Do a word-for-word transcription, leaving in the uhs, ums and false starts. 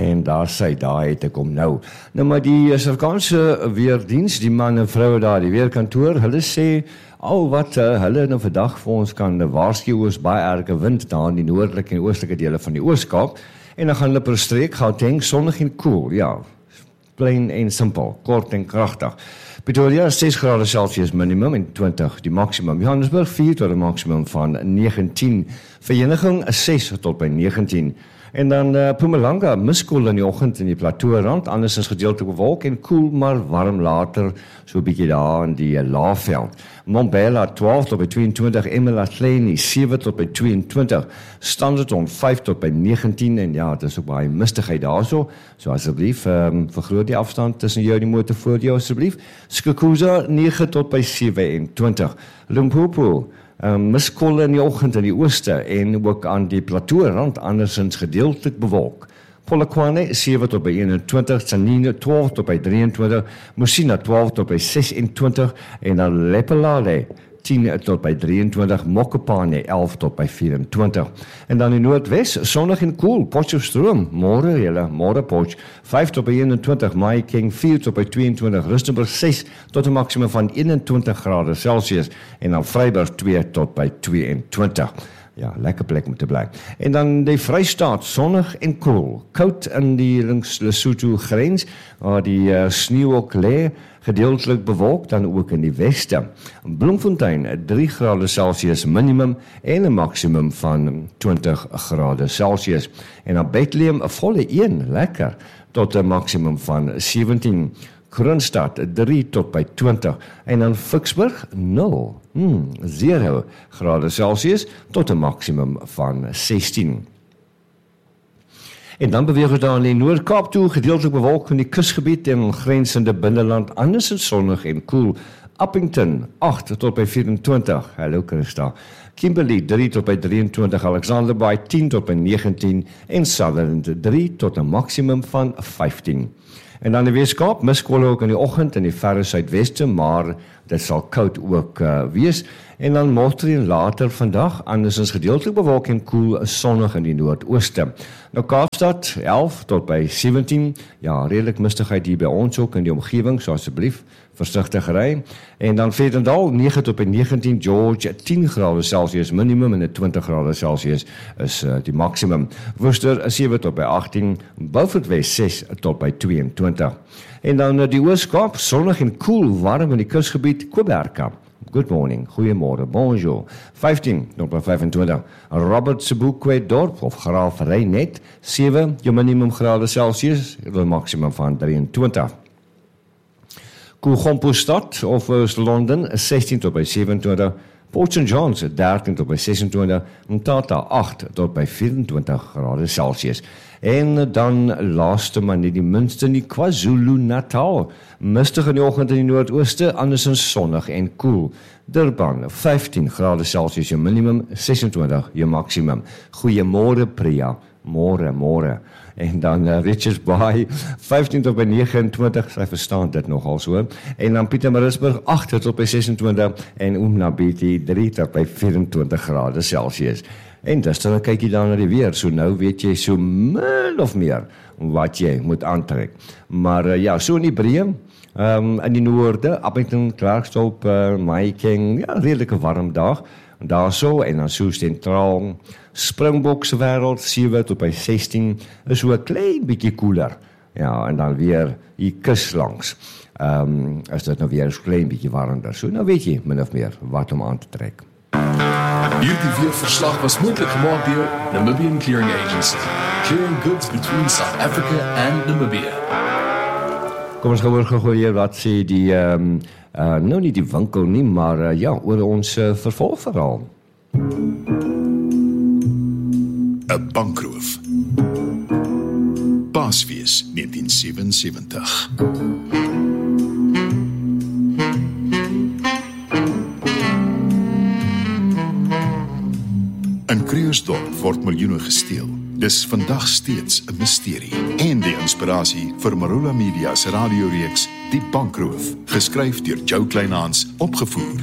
En daar sy, daar het ek hom nou. Nou maar die Suid-Afrikaanse weerdiens, die man en vroue daar, die weerkantoor, hulle sê, al wat uh, hulle nou vandag vir ons kan waarsku is baie erge wind daar in die noordelike en oostelike dele van die Oos-Kaap, en dan gaan hulle per 'n streek, Gauteng, sonnig en koel, ja, plain en simpel, kort en kragtig. Pretoria ses grade Celsius minimum en twintig die maksimum. Johannesburg vier tot 'n maksimum van negentien. Vereniging ses tot by negentien. En dan uh, Mpumalanga, miskoel in die oggend in die plateaurand, anders is gedeeltelik bewolk en koel, maar warm later, so 'n bietjie daar in die uh, Laagveld. Mbombela twaalf tot by tweeëntwintig, eMalahleni sewe tot by tweeëntwintig, Standerton vyf tot by negentien, en ja, dit is ook baie mistigheid daarso, so asseblief, um, vergroot die afstand tussen jou en die motor voor jou asseblief. Skukuza nege tot by sewe-en-twintig, Limpopo, Um, miskoel in die oggend in die ooste en ook aan die plateaurand andersins gedeeltelik bewolk. Polokwane sewe tot by eenentwintig, Tzaneen twaalf tot by drieëntwintig, Musina twaalf tot by sesentwintig en dan Lepelale tien tot by drieëntwintig, Mokopane elf tot by vyfentwintig. En dan in Noordwes, sonnig en koel, Potchefstroom, môre julle, môre Potch, vyf tot by eenentwintig, Mahikeng vier tot by tweeëntwintig, Rustenburg ses tot 'n maksimum van eenentwintig grade Celsius en dan Vryburg twee tot by tweeëntwintig. Ja, lekker plek om te bly. En dan die Vrystaat, sonnig en koel, koud in die links Lesotho grens, waar die uh, sneeu ook lê, gedeeltelik bewolk, dan ook in die weste. Bloemfontein, drie grade Celsius minimum en 'n maksimum van twintig grade Celsius. En dan Bethlehem, 'n volle een, lekker, tot 'n maksimum van sewentien. Kroonstad drie tot by twintig en dan Vicksburg nul, hmm, zero grade Celsius tot 'n maksimum van sestien. En dan beweeg ons daar in die Noord-Kaap toe, gedeeltelik bewolk in die kusgebied en grensende binneland, andersins sonnig en koel. Appington agt tot by vyfentwintig, hallo Christa. Kimberley drie tot by drieëntwintig, Alexander Bay tien tot by negentien en Sutherland drie tot 'n maksimum van vyftien. En dan die Weskaap, miskoel ook in die oggend in die verre suidweste, maar dit sal koud ook uh, wees. En dan môre later vandag, andersins gedeeltelik bewolk en koel, sonnig in die noordooste. Nou Kaapstad elf tot by sewentien, ja, redelik mistigheid hier by ons ook in die omgewing, so asseblief versigtig ry. En dan Vredendal nege tot by negentien, George tien grade Celsius minimum en twintig grade Celsius is uh, die maksimum. Worcester sewe tot by agttien, Beaufort West ses tot by tweeëntwintig. En dan uh, die Oos-Kaap, sonnig en koel, warm in die kusgebied, Kuberka. Good morning, goeiemôre, bonjour. vyftien tot by vyfentwintig. Robert Sebokwe dorp of Graaf Reinet, sewe, jou minimum grade Celsius, die maksimum van drieëntwintig. Koegompostad of Londen, sestien tot by sewentwintig. Port Saint John's, dertien tot by sesentwintig. Mtata, agt tot by vyfentwintig grade Celsius. En dan laaste maar nie die minste in die KwaZulu-Natal. Mistig in die oggend in die noordooste, andersins sonnig en koel. Durban, vyftien grade Celsius, jou minimum, sesentwintig, jou maksimum. Goeiemôre Priya, môre, môre. En dan uh, Richards Bay, vyftien tot by negenentwintig, sy verstaan dit nogal so. En dan Pietermaritzburg, agt tot by sesentwintig en Umnabiti, drie tot by vyfentwintig grade Celsius. En dis dan kyk jy dan na die weer, so nou weet jy so min of meer wat jy moet aantrek. Maar uh, ja, so in die breë, um, in die noorde, Appington, Klerksdorp, uh, Mahikeng, ja, redelike warm dag, daar so, en dan so sentraal, Springbokse wêreld, sewe tot by sestien, is so 'n klein bietjie koeler, ja, en dan weer hier kus langs, um, is dit nou weer 'n klein bietjie warmer, so nou weet jy min of meer wat om aan te trek. Hierdie weerverslag was moontlik gemaak deur Namibian Clearing Agency, clearing goods between South Africa and Namibia. Kom ons gaan gou hier wat sê die, um, uh, nou nie die winkel nie, maar uh, ja, oor ons uh, vervolgverhaal. 'n Bankroof. Paasfees negentien sewensewentig. In Krugersdorp word miljoene gesteel. Dis vandag steeds 'n misterie. En die inspirasie vir Marula Media se radioreeks Die Bankroof, geskryf deur Jo Kleinhans, opgevoer